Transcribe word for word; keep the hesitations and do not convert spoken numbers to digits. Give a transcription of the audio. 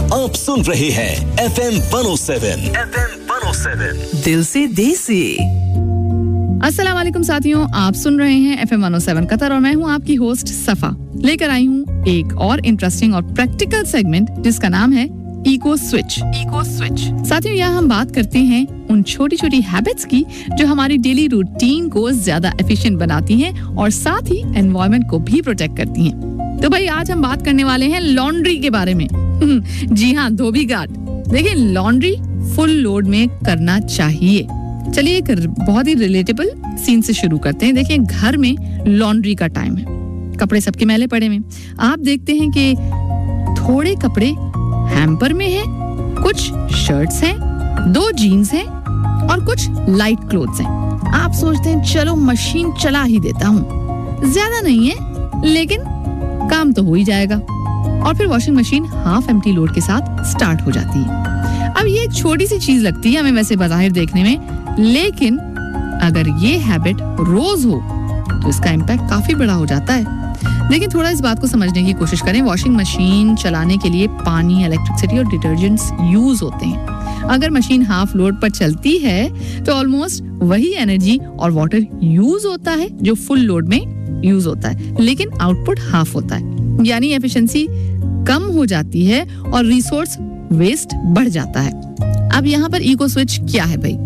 आप सुन रहे हैं F M one O seven F M one O seven दिल से देसी। अस्सलाम वालेकुम साथियों, आप सुन रहे हैं F M one O seven Qatar और मैं हूं आपकी होस्ट सफा। लेकर आई हूं एक और इंटरेस्टिंग और प्रैक्टिकल सेगमेंट जिसका नाम है इको स्विच। इको स्विच साथियों, यहाँ हम बात करते हैं उन छोटी छोटी हैबिट्स की जो हमारी डेली रूटीन को ज्यादा एफिशिएंट बनाती हैं और साथ ही एनवायरनमेंट को भी प्रोटेक्ट करती हैं। तो भाई आज हम बात करने वाले हैं लॉन्ड्री के बारे में। जी हाँ, धोबी घाट। देखिए, लॉन्ड्री फुल लोड में करना चाहिए। चलिए एक बहुत ही रिलेटेबल सीन से शुरू करते हैं। देखिए, घर में लॉन्ड्री का टाइम है, कपड़े सबके मैले पड़े हुए। आप देखते हैं कि थोड़े कपड़े हैम्पर में हैं, कुछ शर्ट्स हैं, दो जीन्स हैं और कुछ लाइट क्लोथ्स हैं। आप सोचते हैं चलो मशीन चला ही देता हूँ, ज्यादा नहीं है लेकिन काम तो हो ही जाएगा। और फिर washing machine half empty load के साथ स्टार्ट हो जाती है। अब ये एक छोटी सी चीज लगती है हमें वैसे बाहर देखने में, लेकिन अगर ये हैबिट रोज हो तो इसका इम्पैक्ट काफी बड़ा हो जाता है। लेकिन थोड़ा इस बात को समझने की कोशिश करें। वॉशिंग मशीन चलाने के लिए पानी, इलेक्ट्रिसिटी और डिटर्जेंट्स यूज होते हैं। अगर मशीन हाफ लोड पर चलती है तो ऑलमोस्ट वही एनर्जी और वाटर यूज होता है जो फुल लोड में यूज होता है, लेकिन आउटपुट हाफ होता है, यानी एफिशिएंसी कम हो जाती है और रिसोर्स वेस्ट बढ़ जाता है। अब यहाँ पर इको स्विच क्या है भाई?